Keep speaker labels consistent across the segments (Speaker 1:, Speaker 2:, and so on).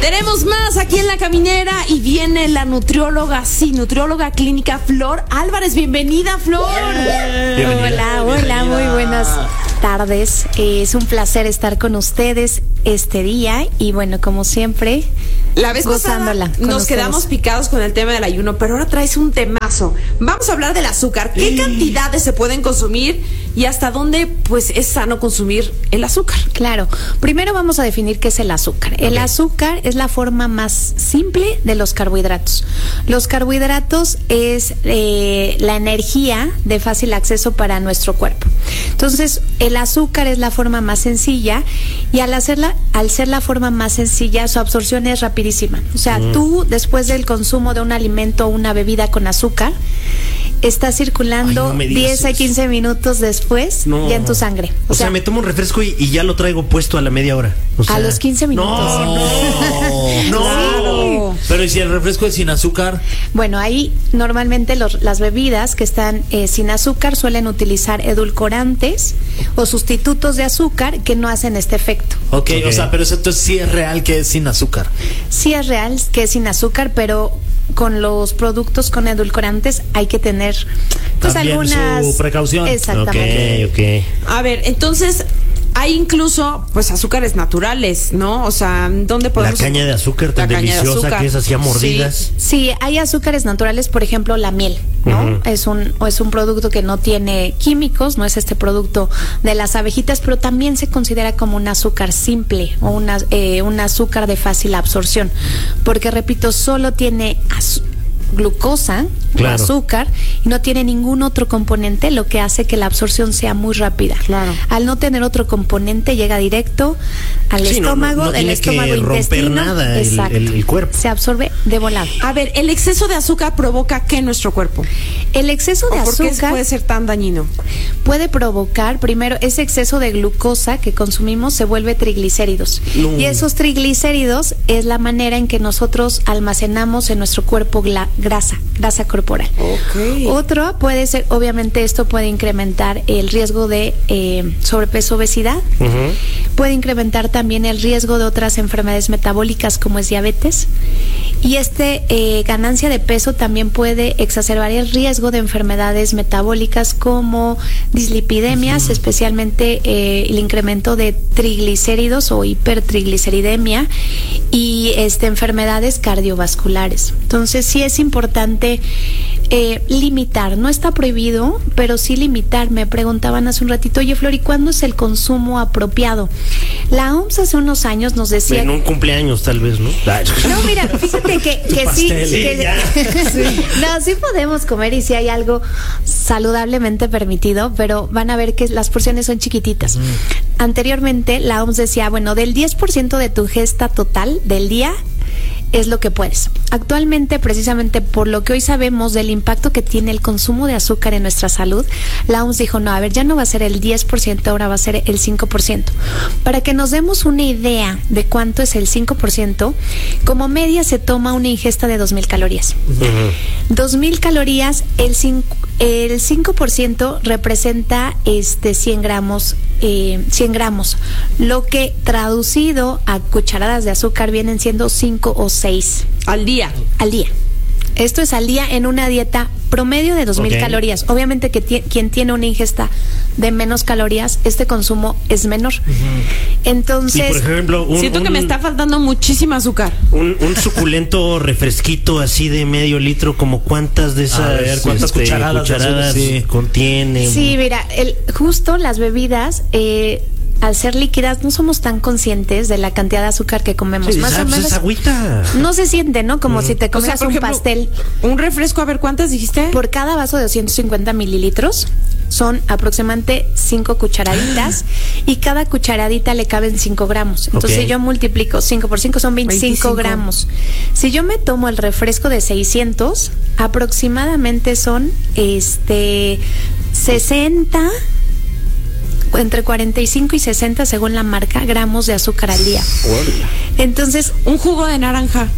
Speaker 1: Tenemos más aquí en La Caminera y viene la nutrióloga clínica Flor Álvarez. Bienvenida, Flor.
Speaker 2: Hola, muy buenas tardes. Es un placer estar con ustedes este día y bueno, como siempre,
Speaker 1: la vez pasada nos quedamos picados con el tema del ayuno, pero ahora traes un temazo. Vamos a hablar del azúcar. ¿Qué cantidades se pueden consumir y hasta dónde pues es sano consumir el azúcar?
Speaker 2: Claro, primero vamos a definir qué es el azúcar. El azúcar es la forma más simple de los carbohidratos. Los carbohidratos es la energía de fácil acceso para nuestro cuerpo. Entonces, el azúcar es la forma más sencilla y al ser la forma más sencilla, su absorción es rapidísima. O sea, tú después del consumo de un alimento o una bebida con azúcar, está circulando 10 a 15 minutos después ya en tu sangre.
Speaker 3: O sea, me tomo un refresco y ya lo traigo puesto a la media hora. O sea,
Speaker 2: a los 15 minutos.
Speaker 3: No.
Speaker 1: Claro.
Speaker 4: Pero ¿y si el refresco es sin azúcar?
Speaker 2: Bueno, ahí normalmente las bebidas que están sin azúcar suelen utilizar edulcorantes o sustitutos de azúcar que no hacen este efecto.
Speaker 4: Ok, o sea, pero eso entonces sí es real que es sin azúcar.
Speaker 2: Sí es real que es sin azúcar, pero con los productos con edulcorantes hay que tener pues
Speaker 4: también
Speaker 2: algunas
Speaker 4: su precaución.
Speaker 2: Exactamente.
Speaker 3: Okay.
Speaker 1: A ver, entonces hay incluso pues azúcares naturales, ¿no? O sea, ¿dónde podemos?
Speaker 3: La caña de azúcar tan deliciosa que es así a mordidas.
Speaker 2: Sí, hay azúcares naturales, por ejemplo, la miel, ¿no? Es un producto que no tiene químicos, no es este producto de las abejitas, pero también se considera como un azúcar simple o un azúcar de fácil absorción, porque repito, solo tiene glucosa,
Speaker 3: claro,
Speaker 2: o azúcar, y no tiene ningún otro componente, lo que hace que la absorción sea muy rápida.
Speaker 1: Claro.
Speaker 2: Al no tener otro componente, llega directo al estómago,
Speaker 3: no
Speaker 2: del
Speaker 3: tiene
Speaker 2: estómago
Speaker 3: que romper
Speaker 2: intestino.
Speaker 3: nada el cuerpo.
Speaker 2: Se absorbe de volada.
Speaker 1: A ver, ¿el exceso de azúcar provoca qué en nuestro cuerpo?
Speaker 2: El exceso de
Speaker 1: ¿Por qué
Speaker 2: azúcar
Speaker 1: puede ser tan dañino?
Speaker 2: puede provocar, primero, ese exceso de glucosa que consumimos se vuelve triglicéridos. Y esos triglicéridos es la manera en que nosotros almacenamos en nuestro cuerpo grasa corporal.
Speaker 1: Okay.
Speaker 2: Otro puede ser, obviamente esto puede incrementar el riesgo de sobrepeso, obesidad. Puede incrementar también el riesgo de otras enfermedades metabólicas como es diabetes. Y ganancia de peso también puede exacerbar el riesgo de enfermedades metabólicas como dislipidemias, especialmente el incremento de triglicéridos o hipertrigliceridemia y enfermedades cardiovasculares. Entonces sí es importante limitar. No está prohibido, pero sí limitar. Me preguntaban hace un ratito, oye Flor, ¿y cuándo es el consumo apropiado? La OMS hace unos años nos decía...
Speaker 3: En un cumpleaños tal vez, ¿no?
Speaker 2: No, mira, fíjate que sí. No, sí podemos comer y sí hay algo saludablemente permitido, pero van a ver que las porciones son chiquititas. Anteriormente la OMS decía, bueno, del 10% de tu ingesta total del día es lo que puedes. Actualmente, precisamente por lo que hoy sabemos del impacto que tiene el consumo de azúcar en nuestra salud, la OMS dijo, no, a ver, ya no va a ser el 10%, ahora va a ser el 5%. Para que nos demos una idea de cuánto es el 5%, como media se toma una ingesta de 2,000 calorías. 2,000 calorías, el 5% representa 100 gramos, lo que traducido a cucharadas de azúcar vienen siendo 5 o 6
Speaker 1: al día.
Speaker 2: Esto es al día en una dieta promedio de 2,000 calorías. Obviamente que quien tiene una ingesta de menos calorías, este consumo es menor. Entonces,
Speaker 3: y por ejemplo,
Speaker 1: siento que me está faltando muchísimo azúcar.
Speaker 3: Un suculento refresquito así de medio litro, como cuántas de esas,
Speaker 4: a ver, ¿cuántas cucharadas
Speaker 3: contiene?
Speaker 2: Sí, mira, justo las bebidas al ser líquidas no somos tan conscientes de la cantidad de azúcar que comemos.
Speaker 3: Sí,
Speaker 2: más o menos
Speaker 3: es agüita.
Speaker 2: no se siente, ¿no? Como si te comieras
Speaker 1: por ejemplo,
Speaker 2: pastel.
Speaker 1: Un refresco, a ver, ¿cuántas dijiste?
Speaker 2: Por cada vaso de 250 mililitros son aproximadamente 5 cucharaditas y cada cucharadita le caben 5 gramos. Entonces, si yo multiplico 5 por 5 son 25 gramos. Si yo me tomo el refresco de 600, aproximadamente son 60, entre 45 y 60 según la marca, gramos de azúcar al día. Entonces,
Speaker 1: un jugo de naranja,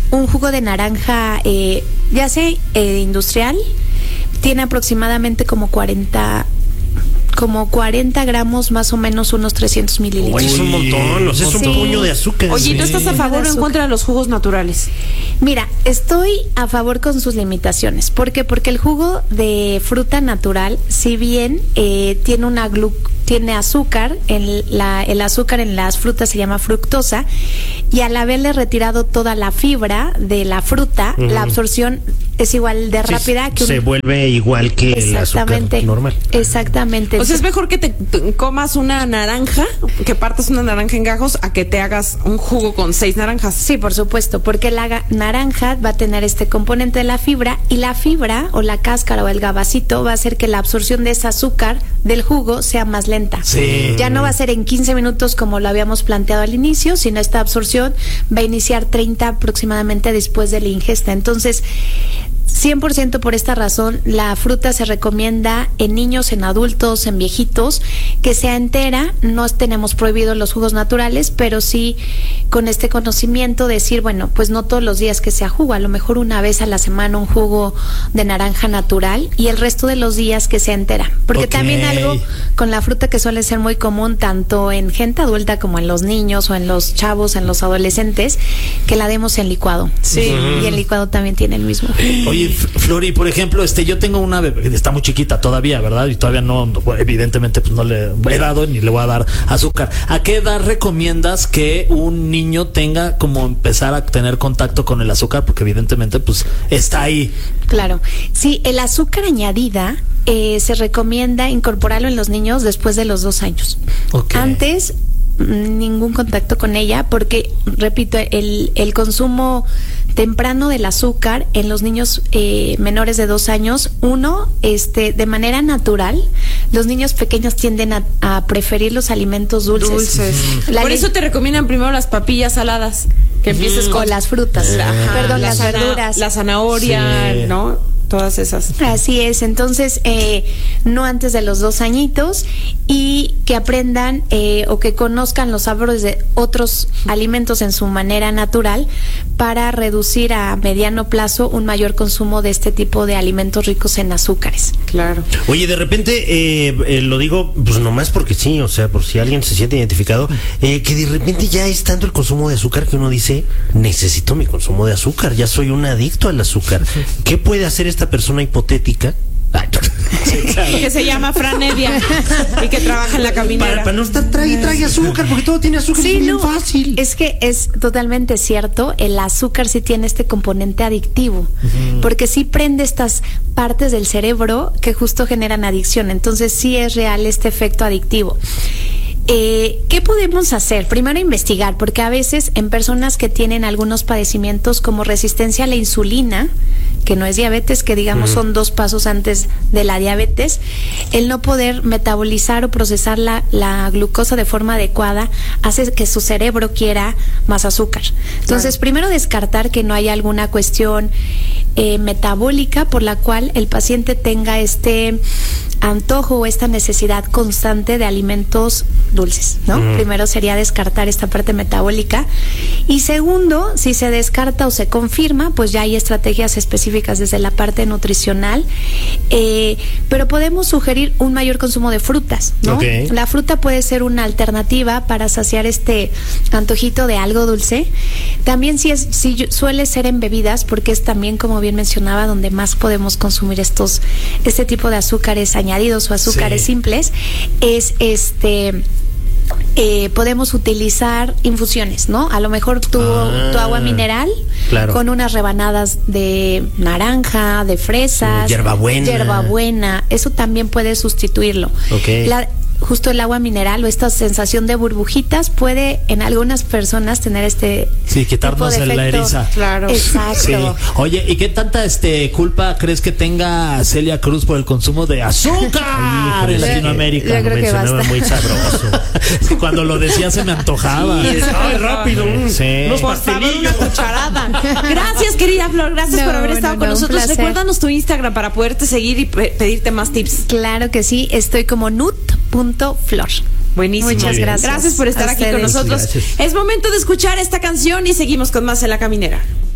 Speaker 2: ya sea industrial, tiene aproximadamente como 40 como 40 gramos, más o menos unos 300 mililitros.
Speaker 3: Oye, es un montón, o sea, es un puño de azúcar.
Speaker 1: Oye, ¿tú estás a favor o en contra de los jugos naturales?
Speaker 2: Mira, estoy a favor con sus limitaciones. ¿Por qué? Porque el jugo de fruta natural, si bien tiene azúcar, el azúcar en las frutas se llama fructosa, y al haberle retirado toda la fibra de la fruta, la absorción es igual de rápida que
Speaker 3: se vuelve igual que el azúcar normal.
Speaker 2: Exactamente.
Speaker 1: O sea, es mejor que te comas una naranja, que partas una naranja en gajos, a que te hagas un jugo con 6 naranjas.
Speaker 2: Sí, por supuesto, porque la naranja va a tener este componente de la fibra, y la fibra o la cáscara o el gabacito va a hacer que la absorción de ese azúcar del jugo sea más lenta.
Speaker 4: Sí.
Speaker 2: Ya no va a ser en 15 minutos como lo habíamos planteado al inicio, sino esta absorción va a iniciar 30 aproximadamente después de la ingesta. Entonces, 100% por esta razón, la fruta se recomienda en niños, en adultos, en viejitos, que sea entera. No tenemos prohibidos los jugos naturales, pero sí con este conocimiento decir, bueno, pues no todos los días que sea jugo, a lo mejor una vez a la semana un jugo de naranja natural, y el resto de los días que sea entera. Porque también algo con la fruta que suele ser muy común tanto en gente adulta como en los niños o en los chavos, en los adolescentes, que la demos en licuado.
Speaker 1: Sí.
Speaker 2: Y el licuado también tiene el mismo.
Speaker 4: Oye, Flori, por ejemplo, yo tengo una bebé, está muy chiquita todavía, ¿verdad? Y todavía no, evidentemente, pues no le he dado ni le voy a dar azúcar. ¿A qué edad recomiendas que un niño tenga como empezar a tener contacto con el azúcar? Porque evidentemente, pues, está ahí.
Speaker 2: Claro. Sí, el azúcar añadida se recomienda incorporarlo en los niños después de los 2 años.
Speaker 4: Okay.
Speaker 2: Antes, ningún contacto con ella, porque, repito, el consumo temprano del azúcar en los niños menores de 2 años, de manera natural, los niños pequeños tienden a preferir los alimentos dulces.
Speaker 1: Por eso te recomiendan primero las papillas saladas, que empieces con
Speaker 2: las frutas, las verduras,
Speaker 1: la zanahoria,
Speaker 4: sí,
Speaker 1: ¿no? Todas esas.
Speaker 2: Así es, entonces no antes de los 2 añitos, y que aprendan o que conozcan los sabores de otros alimentos en su manera natural, para reducir a mediano plazo un mayor consumo de este tipo de alimentos ricos en azúcares.
Speaker 1: Claro.
Speaker 3: Oye, de repente, lo digo pues nomás porque sí, o sea, por si alguien se siente identificado, que de repente ya es tanto el consumo de azúcar que uno dice, necesito mi consumo de azúcar, ya soy un adicto al azúcar. ¿Qué puede hacer esta persona hipotética?
Speaker 1: Sí, claro. Que se llama Fran Evia y que trabaja en la caminera.
Speaker 3: Para no estar trae azúcar, porque todo tiene azúcar,
Speaker 2: sí,
Speaker 3: es bien fácil.
Speaker 2: Es que es totalmente cierto, el azúcar sí tiene este componente adictivo, porque sí prende estas partes del cerebro que justo generan adicción. Entonces sí es real este efecto adictivo. ¿Qué podemos hacer? Primero, investigar, porque a veces en personas que tienen algunos padecimientos como resistencia a la insulina, que no es diabetes, que digamos son 2 pasos antes de la diabetes, el no poder metabolizar o procesar la glucosa de forma adecuada hace que su cerebro quiera más azúcar. Entonces, primero descartar que no haya alguna cuestión metabólica por la cual el paciente tenga este antojo o esta necesidad constante de alimentos dulces, ¿no? Primero sería descartar esta parte metabólica, y segundo, si se descarta o se confirma, pues ya hay estrategias específicas desde la parte nutricional, pero podemos sugerir un mayor consumo de frutas, ¿no?
Speaker 3: Okay.
Speaker 2: La fruta puede ser una alternativa para saciar este antojito de algo dulce. También si suele ser en bebidas, porque es también, como bien mencionaba, donde más podemos consumir este tipo de azúcares añadidos o azúcares simples, es podemos utilizar infusiones, ¿no? A lo mejor tu agua mineral,
Speaker 3: claro,
Speaker 2: con unas rebanadas de naranja, de fresas, hierbabuena, eso también puede sustituirlo.
Speaker 3: Okay.
Speaker 2: Justo el agua mineral o esta sensación de burbujitas puede en algunas personas tener
Speaker 4: quitarnos
Speaker 2: tipo de
Speaker 4: la
Speaker 2: efecto.
Speaker 4: eriza.
Speaker 2: Claro. Exacto.
Speaker 4: Sí. Oye, ¿y qué tanta culpa crees que tenga Celia Cruz por el consumo de azúcar en Latinoamérica?
Speaker 2: Yo creo que basta.
Speaker 3: Muy sabroso.
Speaker 4: Es que cuando lo decía se me antojaba.
Speaker 3: Sí, rápido.
Speaker 4: Sí.
Speaker 1: Por favor, una cucharada. Gracias, querida Flor. Gracias por haber estado con nosotros. Recuérdanos tu Instagram para poderte seguir y pedirte más tips.
Speaker 2: Claro que sí. Estoy como nut.flor.
Speaker 1: Buenísimo.
Speaker 2: Muchas gracias.
Speaker 1: Gracias por estar aquí con nosotros.
Speaker 3: Gracias.
Speaker 1: Es momento de escuchar esta canción y seguimos con más en La Caminera.